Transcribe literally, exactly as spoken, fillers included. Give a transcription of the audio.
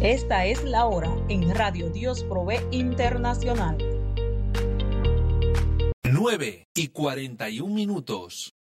Esta es la hora en Radio Dios Provee Internacional. nueve y cuarenta y un minutos.